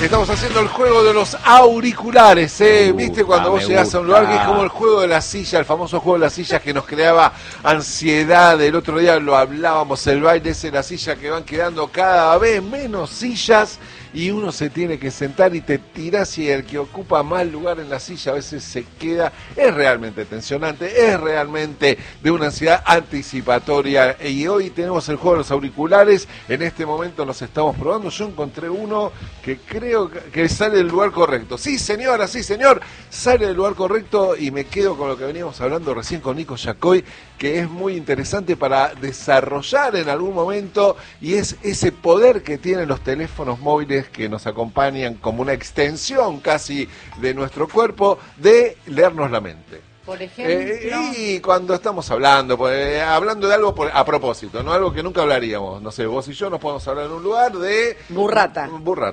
Estamos haciendo el juego de los auriculares, ¿viste? Cuando vos llegás a un lugar que es como el juego de la silla, el famoso juego de las sillas que nos creaba ansiedad. El otro día lo hablábamos, el baile ese de la silla, que van quedando cada vez menos sillas y uno se tiene que sentar y te tirás, y el que ocupa más lugar en la silla a veces se queda. Es realmente tensionante, es realmente de una ansiedad anticipatoria. Y hoy tenemos el juego de los auriculares. En este momento los estamos probando. Yo encontré uno que creo que sale del lugar correcto. Sí, señora, sí, señor, sale del lugar correcto, y me quedo con lo que veníamos hablando recién con Nico Yacoy, que es muy interesante para desarrollar en algún momento, y es ese poder que tienen los teléfonos móviles que nos acompañan como una extensión casi de nuestro cuerpo, de leernos la mente. Por ejemplo, y cuando estamos hablando de algo a propósito, no algo que nunca hablaríamos, no sé, vos y yo nos podemos hablar en un lugar de burrata,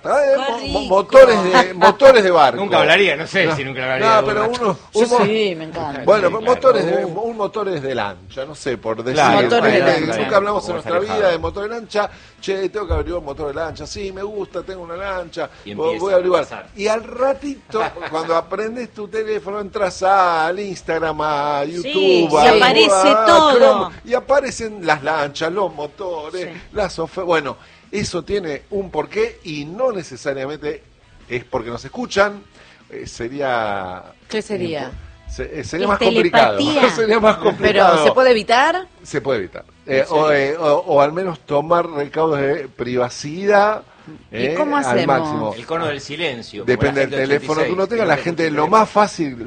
motores de barco. Nunca hablaría, no sé si nunca hablaría. No, pero sí, me encanta. Bueno, sí, claro. motores de lancha, no sé, por decir. Claro, motores de lancha. Nunca hablamos en nuestra vida de motor de lancha. Che, tengo que averiguar un motor de lancha. Sí, me gusta, tengo una lancha. Voy a averiguar. Y al ratito, cuando aprendes tu teléfono, entras al Instagram, a YouTube, y aparece todo. Chrome, y aparecen las lanchas, los motores, las ofertas. Bueno, eso tiene un porqué, y no necesariamente es porque nos escuchan. Sería... ¿Qué sería? Sería más complicado. Sería más complicado. ¿Pero se puede evitar? Se puede evitar. O al menos tomar recaudos de privacidad. ¿Y cómo hacemos? Al máximo. El cono del silencio. Depende del teléfono que uno tenga. La gente, lo más fácil,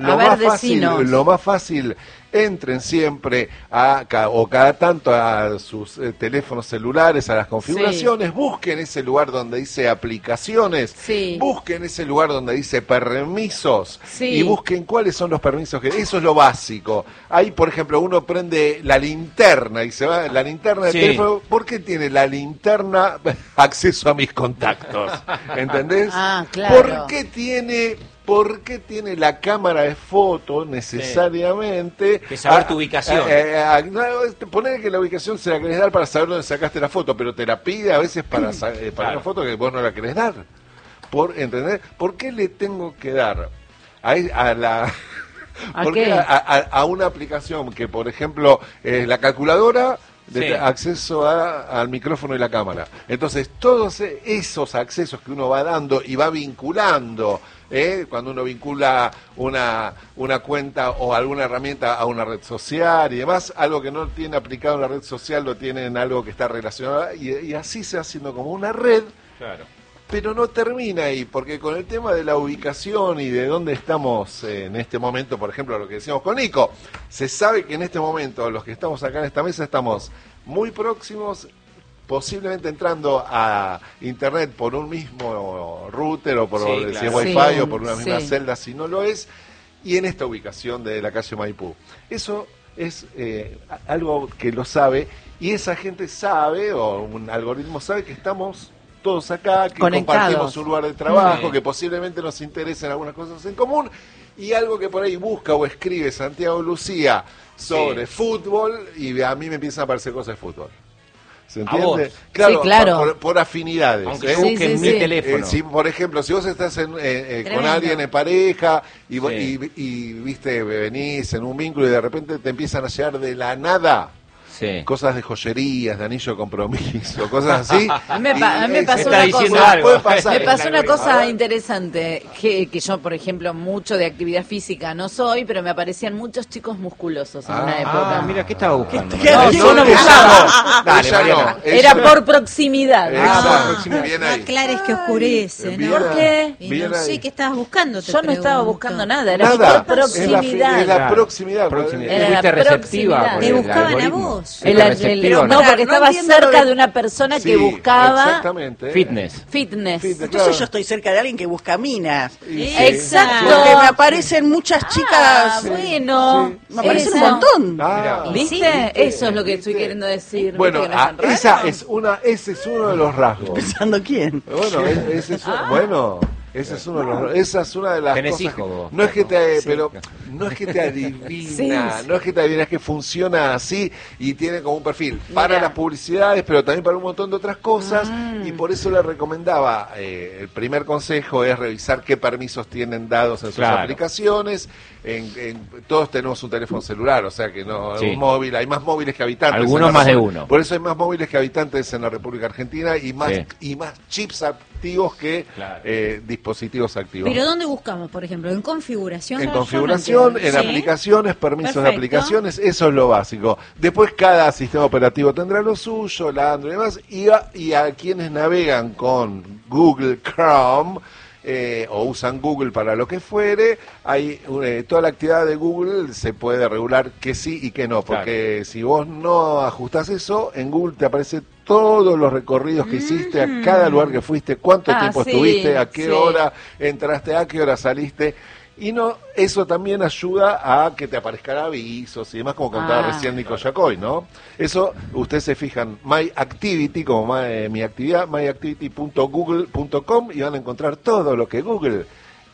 entren siempre o cada tanto a sus teléfonos celulares, a las configuraciones, busquen ese lugar donde dice aplicaciones, busquen ese lugar donde dice permisos, y busquen cuáles son los permisos. Eso es lo básico. Ahí, por ejemplo, uno prende la linterna y se va, la linterna del teléfono. ¿Por qué tiene la linterna acceso a mis contactos? ¿Entendés? Claro. ¿Por qué tiene la cámara de foto necesariamente? Que saber tu ubicación. Poner que la ubicación se la querés dar para saber dónde sacaste la foto, pero te la pide a veces para una foto que vos no la querés dar. ¿Entendés? ¿Por qué le tengo que dar a una aplicación que, por ejemplo, la calculadora, acceso al micrófono y la cámara? Entonces, todos esos accesos que uno va dando y va vinculando, cuando uno vincula una cuenta o alguna herramienta a una red social y demás, algo que no tiene aplicado en la red social lo tiene en algo que está relacionado, y así se va haciendo como una red. Claro. Pero no termina ahí, porque con el tema de la ubicación y de dónde estamos en este momento, por ejemplo, lo que decíamos con Nico, se sabe que en este momento los que estamos acá en esta mesa estamos muy próximos, posiblemente entrando a internet por un mismo router o por si es Wi-Fi o por una misma celda si no lo es, y en esta ubicación de la calle Maipú. Eso es algo que lo sabe, y esa gente sabe, o un algoritmo sabe, que estamos todos acá, que compartimos un lugar de trabajo, que posiblemente nos interesen algunas cosas en común, y algo que por ahí busca o escribe Santiago Lucía sobre fútbol, y a mí me empiezan a aparecer cosas de fútbol. ¿Se entiende? Claro. Por afinidades. Aunque busquen mi teléfono. Si, por ejemplo, si vos estás con alguien en pareja y viste, venís en un vínculo y de repente te empiezan a llegar de la nada cosas de joyerías, de anillo de compromiso, cosas así. A mí me pasó una cosa interesante, que yo, por ejemplo, mucho de actividad física no soy, pero me aparecían muchos chicos musculosos en una época. Mira, ¿qué estaba buscando? Yo no buscaba. Era por proximidad. Bien ahí. Claro, es que oscurece, ¿no? ¿Por qué? Y no sé qué estabas buscando. Yo no estaba buscando nada, era por proximidad. Es la proximidad. Fuiste receptiva. Te buscaban a vos. No, porque estaba cerca de una persona que buscaba fitness. Entonces yo estoy cerca de alguien que busca minas. Exacto. Porque me aparecen muchas chicas. Bueno, me aparecen un montón. ¿Viste? Eso es lo que estoy queriendo decir. Bueno, ese es uno de los rasgos. ¿Pensando quién? Bueno, ese es bueno. Esa es una de las Tenés cosas. hijos vos, No es que te, sí. pero no es que te adivina, Sí. no es que te adivina, es que funciona así y tiene como un perfil para Mirá. las publicidades, pero también para un montón de otras cosas. Y por eso le recomendaba, el primer consejo es revisar qué permisos tienen dados en sus Claro. aplicaciones. Todos tenemos un teléfono celular, o sea que no, Sí. un móvil, hay más móviles que habitantes. Algunos en la más de República. uno. Por eso hay más móviles que habitantes en la República Argentina y más Sí. y más chips activos que Claro. dispositivos activos. Pero ¿dónde buscamos, por ejemplo? ¿En configuración? En Yo no configuración, entiendo. en ¿Sí? aplicaciones, permisos de Perfecto. aplicaciones, eso es lo básico. Después cada sistema operativo tendrá lo suyo, la Android y demás, y a quienes navegan con Google Chrome, o usan Google para lo que fuere, hay toda la actividad de Google se puede regular que sí y que no, porque si vos no ajustás eso, en Google te aparece todos los recorridos que hiciste, a cada lugar que fuiste, cuánto tiempo sí, estuviste, a qué sí. hora entraste, a qué hora saliste. Y no, eso también ayuda a que te aparezcan avisos y demás, como contaba recién Nico Yacoy, ¿no? Eso, ustedes se fijan, My Activity, como mi actividad, myactivity.google.com, y van a encontrar todo lo que Google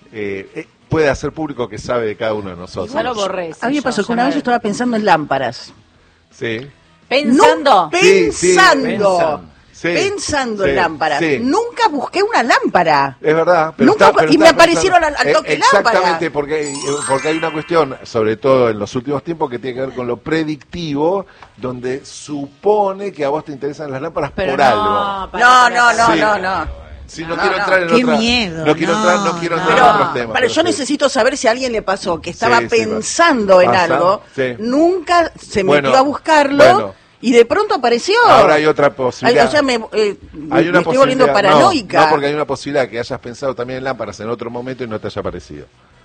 puede hacer público que sabe de cada uno de nosotros. Ya lo borré. A mí me pasó que una vez yo estaba pensando en lámparas. Sí. Pensando. Sí, sí, Pensando. Sí, Pensando sí, en lámparas. sí. Nunca busqué una lámpara. Es verdad. Nunca- y me estaba aparecieron pensando- al toque Exactamente, lámparas. porque hay una cuestión, sobre todo en los últimos tiempos, que tiene que ver con lo predictivo, donde supone que a vos te interesan las lámparas Pero por no, algo. No, Sí. no. Si no quiero entrar en Qué otra, miedo, no quiero entrar en Pero, otros temas. pero yo sí. necesito saber si a alguien le pasó que estaba Sí, sí, pensando en pasa, algo, sí. nunca se Bueno, metió a buscarlo bueno. y de pronto apareció. Ahora hay otra posibilidad. O sea, me Hay una estoy volviendo posibilidad- paranoica. No, porque hay una posibilidad que hayas pensado también en lámparas en otro momento y no te haya aparecido.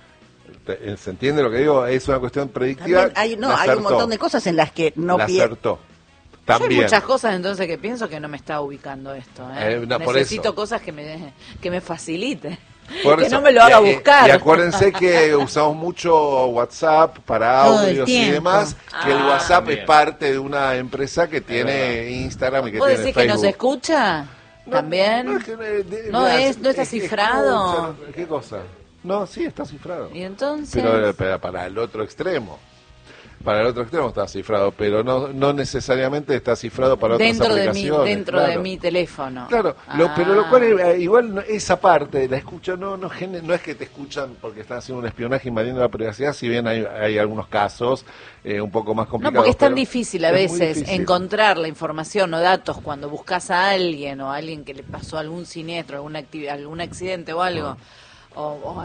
¿Se entiende lo que digo? Es una cuestión predictiva. También la hay un acertó. montón de cosas en las que no La pierdo. acertó. Yo hay También. muchas cosas entonces que pienso que no me está ubicando esto. No, por Necesito eso. cosas que me facilite. Por Que eso. no me lo haga buscar. Y acuérdense que usamos mucho WhatsApp para Todo el audios y tiempo. demás, que el Ah, WhatsApp también. es parte de una empresa que tiene Instagram y que ¿Vos tiene decís que Facebook. nos escucha? ¿También? No, es que, No está cifrado. escucha, ¿qué cosa? No, sí, está cifrado. ¿Y entonces? Pero para el otro extremo. Para el otro extremo está cifrado, pero no necesariamente está cifrado para otras dentro aplicaciones. dentro claro. de mi teléfono. Claro, pero lo cual igual esa parte, la escucha, no es que te escuchan porque están haciendo un espionaje invadiendo la privacidad, si bien hay algunos casos un poco más No, complicados. porque es tan pero difícil a es muy veces difícil. encontrar la información o datos cuando buscas a alguien o a alguien que le pasó algún siniestro, algún accidente o algo, o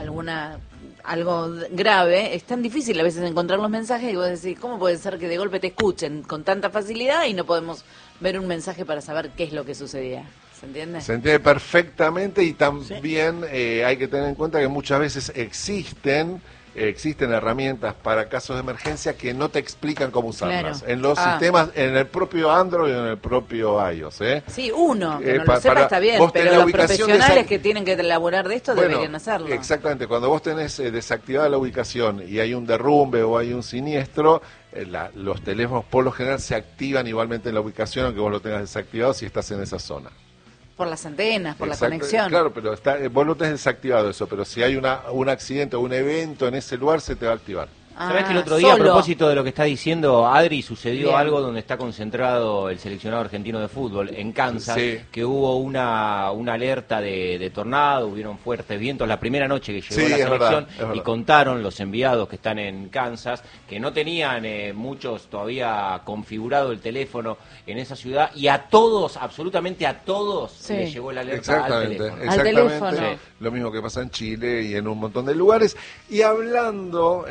algo grave. Es tan difícil a veces encontrar los mensajes y vos decís, ¿cómo puede ser que de golpe te escuchen con tanta facilidad y no podemos ver un mensaje para saber qué es lo que sucedía? ¿Se entiende? Se entiende perfectamente y también hay que tener en cuenta que muchas veces existen herramientas para casos de emergencia que no te explican cómo usarlas. Claro. En los sistemas, en el propio Android o en el propio iOS. Sí, uno, que no pa- lo sepa para- está bien, vos pero tenés la los ubicación profesionales exact- que tienen que elaborar de esto Bueno, deberían hacerlo. Exactamente, cuando vos tenés desactivada la ubicación y hay un derrumbe o hay un siniestro, los teléfonos por lo general se activan igualmente en la ubicación aunque vos lo tengas desactivado si estás en esa zona. Por las antenas, por Exacto, la conexión. Claro, pero vos lo tenés desactivado eso, pero si hay un accidente o un evento en ese lugar se te va a activar. ¿Sabés que el otro día, Solo. a propósito de lo que está diciendo Adri, sucedió Bien. algo donde está concentrado el seleccionado argentino de fútbol, en Kansas, Sí. que hubo una alerta de tornado, hubieron fuertes vientos la primera noche que llegó Sí, la es selección, verdad, es verdad. y contaron los enviados que están en Kansas que no tenían muchos todavía configurado el teléfono en esa ciudad, y a todos, absolutamente a todos, Sí. les llegó la alerta al teléfono. Exactamente. teléfono. Lo mismo que pasa en Chile y en un montón de lugares. Y hablando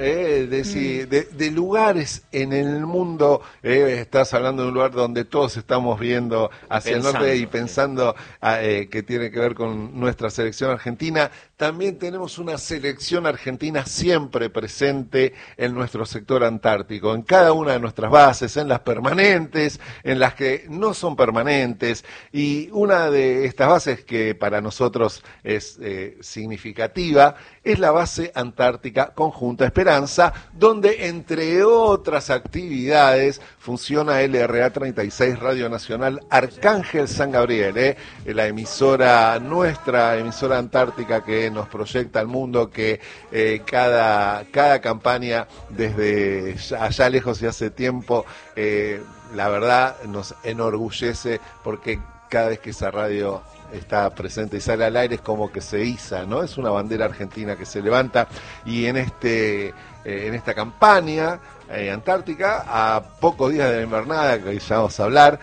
de lugares en el mundo, estás hablando de un lugar donde todos estamos viendo hacia el norte y pensando que tiene que ver con nuestra selección argentina. También tenemos una selección argentina siempre presente en nuestro sector antártico, en cada una de nuestras bases, en las permanentes, en las que no son permanentes. Y una de estas bases que para nosotros es significativa es la base antártica Conjunta Esperanza, donde entre otras actividades funciona LRA 36 Radio Nacional Arcángel San Gabriel, la emisora, nuestra emisora antártica que nos proyecta al mundo, que cada campaña desde allá lejos y hace tiempo, la verdad nos enorgullece, porque cada vez que esa radio está presente y sale al aire es como que se iza, ¿no? Es una bandera argentina que se levanta, y en esta campaña antártica, a pocos días de la invernada, que ya vamos a hablar,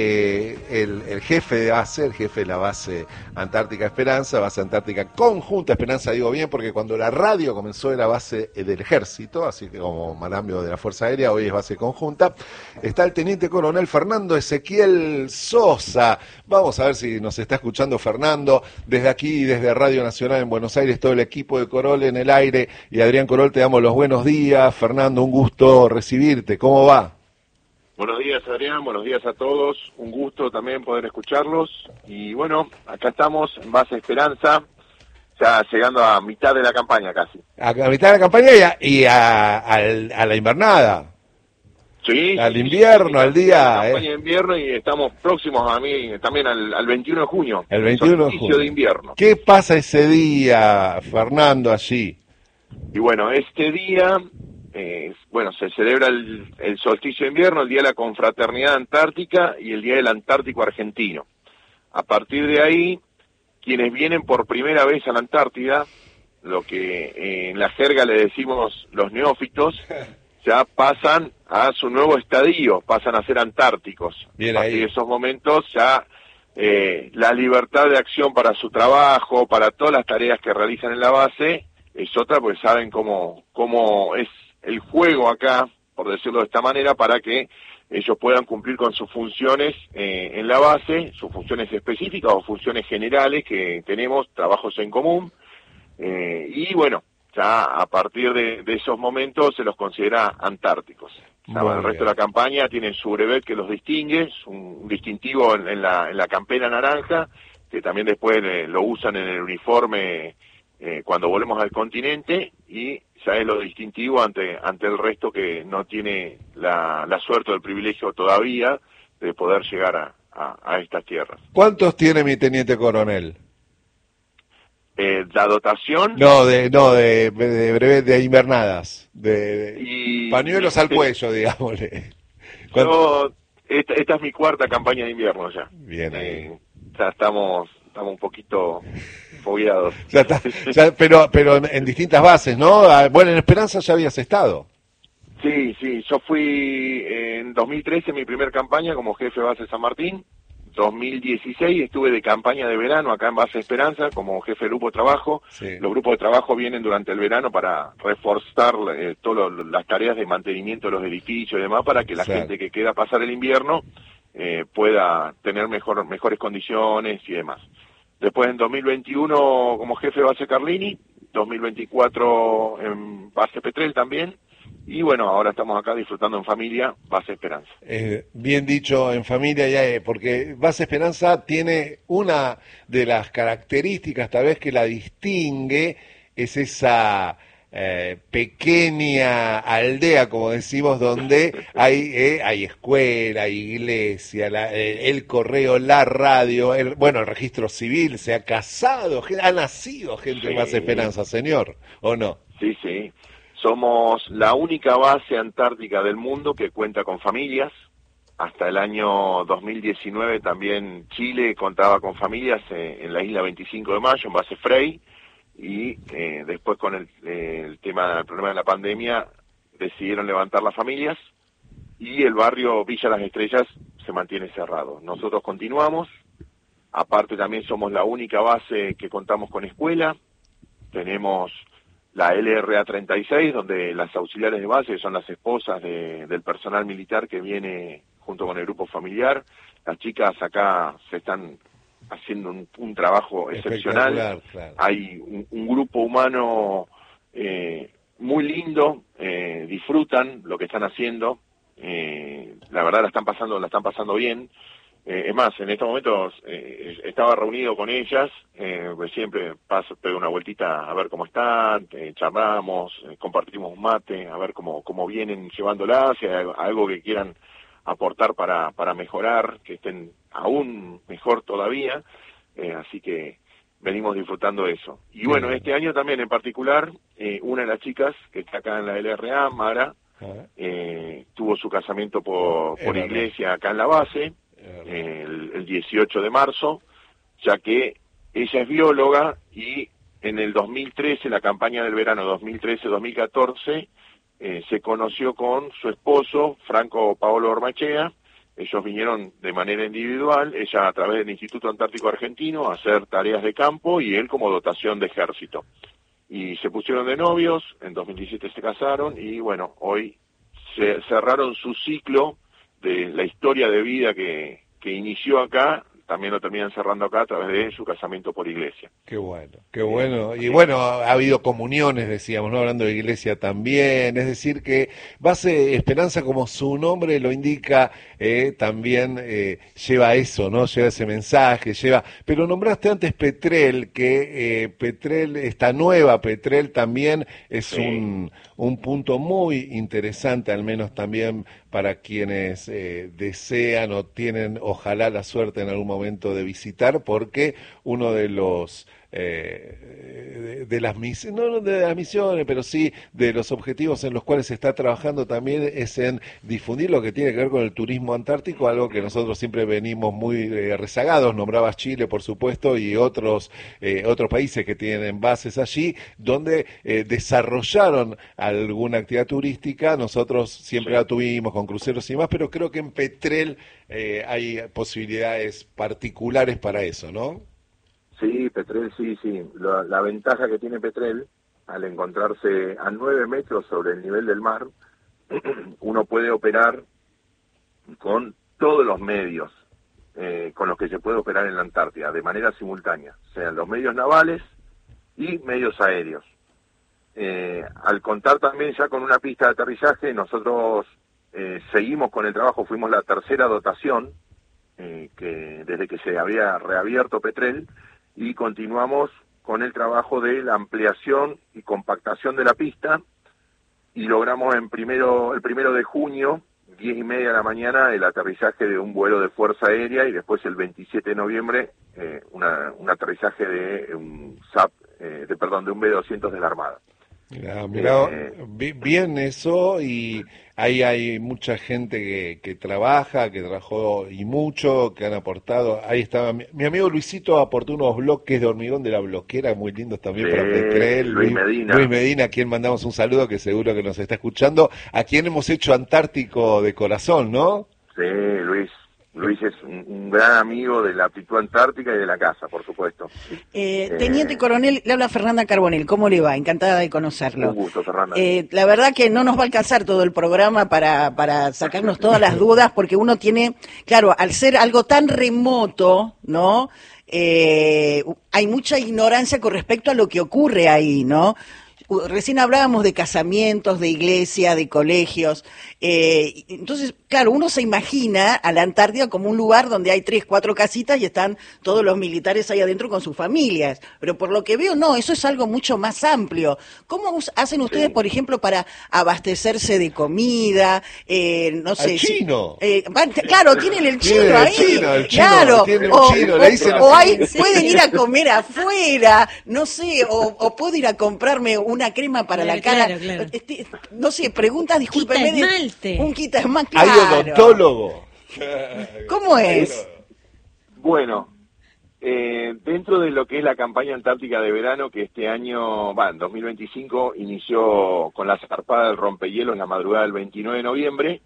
el jefe de base, el jefe de la base Antártica Esperanza, base Antártica Conjunta Esperanza, digo bien, porque cuando la radio comenzó era base del ejército, así que como Marambio de la Fuerza Aérea, hoy es base conjunta, está el teniente coronel Fernando Ezequiel Sosa. Vamos a ver si nos está escuchando Fernando, desde aquí, desde Radio Nacional en Buenos Aires, todo el equipo de Corol en el aire, y Adrián Corol, te damos los buenos días. Fernando, un gusto recibirte, ¿cómo va? Buenos días, Adrián, buenos días a todos, un gusto también poder escucharlos, y bueno, acá estamos en base Esperanza, ya llegando a mitad de la campaña casi. A mitad de la campaña y a la invernada. Sí. Al invierno, al día. Campaña de invierno, y estamos próximos también al 21 de junio. El 21 de junio. De invierno. ¿Qué pasa ese día, Fernando, allí? Y bueno, este día, se celebra el solsticio de invierno, el Día de la Confraternidad Antártica y el Día del Antártico Argentino. A partir de ahí, quienes vienen por primera vez a la Antártida, lo que en la jerga le decimos los neófitos, ya pasan a su nuevo estadio, pasan a ser antárticos. Bien, a partir de esos momentos ya la libertad de acción para su trabajo, para todas las tareas que realizan en la base, es otra, pues saben cómo es el juego acá, por decirlo de esta manera, para que ellos puedan cumplir con sus funciones en la base, sus funciones específicas o funciones generales que tenemos, trabajos en común, y bueno, ya a partir de esos momentos se los considera antárticos. El resto de la campaña tienen su brevet que los distingue, es un distintivo en la campera naranja, que también después lo usan en el uniforme cuando volvemos al continente, y ya es lo distintivo ante el resto que no tiene la suerte o el privilegio todavía de poder llegar a estas tierras. ¿Cuántos tiene mi teniente coronel? La dotación... No, de brevet, de invernadas, de pañuelos al cuello, digámosle. Esta es mi cuarta campaña de invierno ya. Bien ahí. Ya estamos un poquito fogueados. Pero en distintas bases, ¿no? Bueno, en Esperanza ya habías estado. Sí, yo fui en 2013 mi primer campaña como jefe de base San Martín. 2016 estuve de campaña de verano acá en base Esperanza como jefe de grupo de trabajo. Sí. Los grupos de trabajo vienen durante el verano para reforzar todas las tareas de mantenimiento de los edificios y demás, para que la gente que queda a pasar el invierno pueda tener mejores condiciones y demás. Después en 2021 como jefe de base Carlini, 2024 en base Petrel también, y bueno, ahora estamos acá disfrutando en familia base Esperanza. Bien dicho, en familia, ya, porque base Esperanza tiene una de las características tal vez que la distingue, es esa pequeña aldea, como decimos, donde hay escuela, hay iglesia, el correo, la radio, el registro civil, se ha casado, ha nacido gente en base Esperanza, señor, ¿o no? Sí. Somos la única base antártica del mundo que cuenta con familias. Hasta el año 2019 también Chile contaba con familias en la isla 25 de Mayo, en base Frey, y después con el problema de la pandemia decidieron levantar las familias, y el barrio Villa Las Estrellas se mantiene cerrado. Nosotros continuamos, aparte también somos la única base que contamos con escuela. Tenemos la LRA 36, donde las auxiliares de base, que son las esposas del personal militar que viene junto con el grupo familiar, las chicas acá se están haciendo un trabajo excepcional. Claro. Hay un grupo humano muy lindo, disfrutan lo que están haciendo, la verdad la están pasando bien, Es más, en estos momentos estaba reunido con ellas, pues siempre pego una vueltita a ver cómo están, charlamos, compartimos un mate, a ver cómo vienen llevándola, si hay algo que quieran aportar para mejorar, que estén aún mejor todavía, así que venimos disfrutando de eso. Y bueno, este año también en particular, una de las chicas que está acá en la LRA, Mara, tuvo su casamiento por iglesia acá en la base, el 18 de marzo, ya que ella es bióloga y en el 2013, la campaña del verano 2013-2014, se conoció con su esposo, Franco Paolo Ormachea. Ellos vinieron de manera individual, ella a través del Instituto Antártico Argentino, a hacer tareas de campo y él como dotación de ejército. Y se pusieron de novios, en 2017 se casaron y bueno, hoy se cerraron su ciclo de la historia de vida que inició acá, también lo terminan cerrando acá a través de su casamiento por iglesia. Qué bueno, qué bueno. Y bueno, ha habido comuniones, decíamos, ¿no? Hablando de iglesia también, es decir que Base Esperanza, como su nombre lo indica, también lleva eso, ¿no? Lleva ese mensaje, pero nombraste antes Petrel, que Petrel, esta nueva Petrel también es un punto muy interesante, al menos también para quienes desean o tienen, ojalá, la suerte en algún momento de visitar, porque uno de los de las misiones, no de las misiones, pero sí de los objetivos en los cuales se está trabajando también es en difundir lo que tiene que ver con el turismo antártico, algo que nosotros siempre venimos muy rezagados. Nombrabas Chile, por supuesto, y otros países que tienen bases allí, donde desarrollaron alguna actividad turística. Nosotros siempre la tuvimos con cruceros y más, pero creo que en Petrel hay posibilidades particulares para eso, ¿no? Sí, Petrel, sí. La ventaja que tiene Petrel, al encontrarse a 9 metros sobre el nivel del mar, uno puede operar con todos los medios con los que se puede operar en la Antártida, de manera simultánea, sean los medios navales y medios aéreos. Al contar también ya con una pista de aterrizaje, nosotros seguimos con el trabajo, fuimos la tercera dotación que desde que se había reabierto Petrel, y continuamos con el trabajo de la ampliación y compactación de la pista, y logramos el primero de junio, 10:30 de la mañana, el aterrizaje de un vuelo de Fuerza Aérea, y después el 27 de noviembre un aterrizaje de un SAP, de un B-200 de la Armada. Mirá, bien eso, y ahí hay mucha gente que trabajó y mucho, que han aportado. Ahí estaba mi amigo Luisito, aportó unos bloques de hormigón de la bloquera muy lindos también para Petrel. Luis Medina, a quien mandamos un saludo, que seguro que nos está escuchando, a quien hemos hecho Antártico de corazón, ¿no? Sí, Luis es un gran amigo de la aptitud antártica y de la casa, por supuesto. Teniente Coronel, le habla Fernanda Carbonell. ¿Cómo le va? Encantada de conocerlo. Un gusto, Fernanda. La verdad que no nos va a alcanzar todo el programa para sacarnos todas las dudas, porque uno tiene, claro, al ser algo tan remoto, ¿no? Hay mucha ignorancia con respecto a lo que ocurre ahí, ¿no? Recién hablábamos de casamientos, de iglesia, de colegios. Entonces, claro, uno se imagina a la Antártida como un lugar donde hay 3, 4 casitas y están todos los militares ahí adentro con sus familias. Pero por lo que veo, no, eso es algo mucho más amplio. ¿Cómo hacen ustedes, por ejemplo, para abastecerse de comida? No sé. ¡El chino! Claro, tienen el chino ahí. El chino, claro. le dicen pueden ir a comer afuera, no sé, o puedo ir a comprarme una crema para la cara. Claro. No sé, preguntas, discúlpeme. Un quita esmalte. Hay odontólogo. ¿Cómo es? Bueno, dentro de lo que es la campaña antártica de verano, que este año, en 2025, inició con la zarpada del rompehielos la madrugada del 29 de noviembre,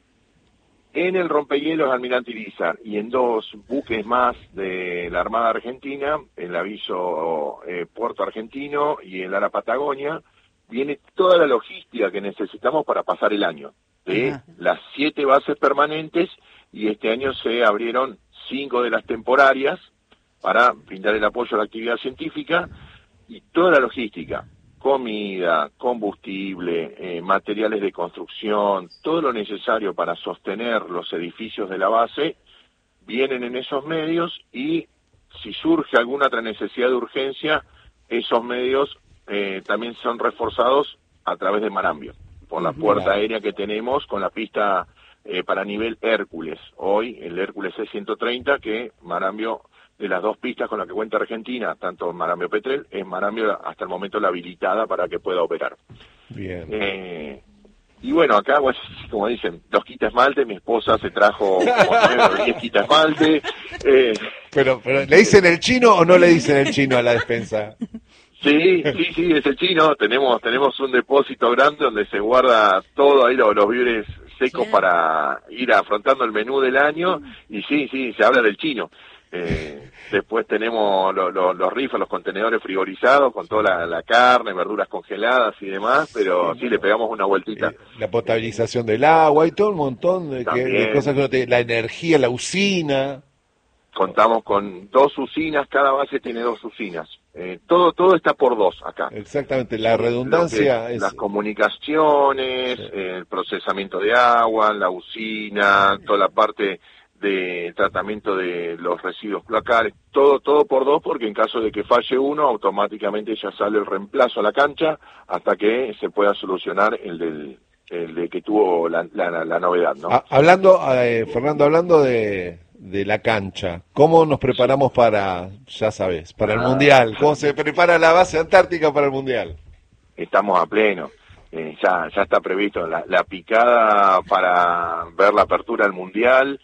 en el rompehielos Almirante Irizar y en 2 buques más de la Armada Argentina, el aviso Puerto Argentino y el Lara Patagonia, viene toda la logística que necesitamos para pasar el año, de las 7 bases permanentes, y este año se abrieron 5 de las temporarias para brindar el apoyo a la actividad científica, y toda la logística, comida, combustible, materiales de construcción, todo lo necesario para sostener los edificios de la base, vienen en esos medios y si surge alguna otra necesidad de urgencia, esos medios también son reforzados a través de Marambio, por la puerta aérea que tenemos con la pista para nivel Hércules. Hoy el Hércules C-130, que Marambio, de las 2 pistas con las que cuenta Argentina, tanto Marambio Petrel, es Marambio hasta el momento la habilitada para que pueda operar. Bien. Y bueno, acá, pues, como dicen, 2 quitas esmalte, mi esposa se trajo como 9 o 10 quitas esmalte. Pero, ¿le dicen el chino o no le dicen el chino a la despensa? Sí, es el chino. Tenemos un depósito grande donde se guarda todo ahí, los víveres secos para ir afrontando el menú del año. Y sí, se habla del chino. Después tenemos los rifles, los contenedores frigorizados con toda la carne, verduras congeladas y demás, pero sí le pegamos una vueltita. La potabilización del agua y todo un montón de cosas que uno la energía, la usina. Contamos con 2 usinas, cada base tiene 2 usinas. Todo está por 2 acá. Exactamente, la redundancia es... Las comunicaciones, el procesamiento de agua, la usina, toda la parte de tratamiento de los residuos cloacales, todo por 2, porque en caso de que falle uno, automáticamente ya sale el reemplazo a la cancha hasta que se pueda solucionar el de que tuvo la novedad, ¿no? Fernando, hablando de la cancha, ¿cómo nos preparamos para el Mundial? ¿Cómo se prepara la base antártica para el Mundial? Estamos a pleno. Ya está previsto la picada para ver la apertura del Mundial.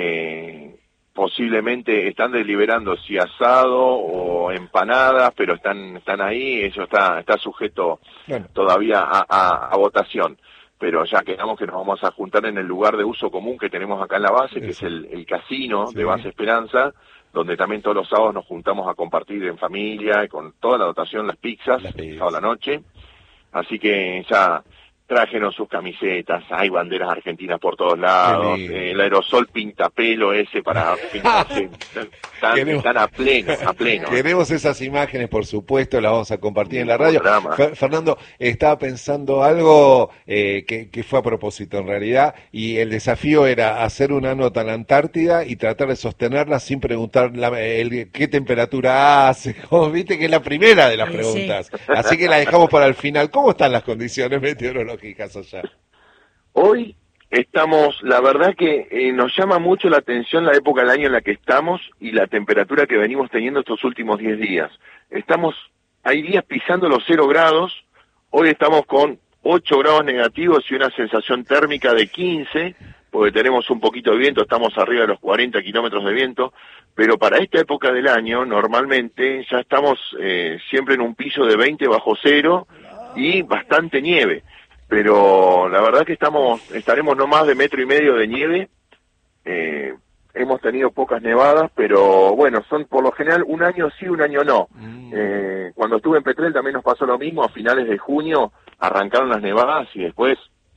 Posiblemente están deliberando si asado o empanadas, pero están ahí. Eso está sujeto todavía a votación. Pero ya quedamos que nos vamos a juntar en el lugar de uso común que tenemos acá en la base, que es el casino de Base Esperanza, donde también todos los sábados nos juntamos a compartir en familia, y con toda la dotación, las pizzas, sábado a la noche. Así que ya trájenos sus camisetas, hay banderas argentinas por todos lados, el aerosol pintapelo ese para pintarse, están a pleno. Queremos esas imágenes, por supuesto, las vamos a compartir en la radio. Fernando, estaba pensando algo que fue a propósito en realidad, y el desafío era hacer una nota en la Antártida y tratar de sostenerla sin preguntar qué temperatura hace, como viste que es la primera de las preguntas, así que la dejamos para el final. ¿Cómo están las condiciones meteorológicas allá? Hoy estamos, la verdad que nos llama mucho la atención la época del año en la que estamos y la temperatura que venimos teniendo estos últimos 10 días. Hay días pisando los 0 grados, hoy estamos con 8 grados negativos y una sensación térmica de 15, porque tenemos un poquito de viento, estamos arriba de los 40 kilómetros de viento, pero para esta época del año normalmente ya estamos siempre en un piso de 20 bajo cero y bastante nieve. Pero la verdad que estaremos no más de 1,5 metros de nieve. Hemos tenido pocas nevadas, pero bueno, son por lo general un año sí, un año no. Cuando estuve en Petrel también nos pasó lo mismo, a finales de junio arrancaron las nevadas y después